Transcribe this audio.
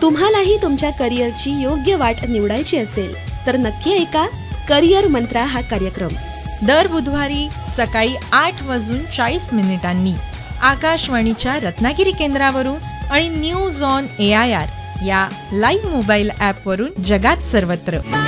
तुम्हालाही तुमच्या करिअरची योग्य वाट निवडायची असेल तर नक्की ऐका करिअर मंत्रा हा कार्यक्रम. दर बुधवारी सकाळी 8:40 आकाशवाणीच्या रत्नागिरी केंद्रावरून आणि न्यूज ऑन AIR या लाईव्ह मोबाईल ॲपवरून जगात सर्वत्र.